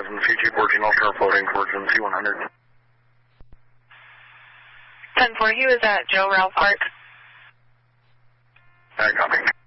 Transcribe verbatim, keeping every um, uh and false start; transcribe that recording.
thousand, C G fourteen, I'll start floating towards M C one hundred. ten four, he was at Joe Ralph Park. I copy.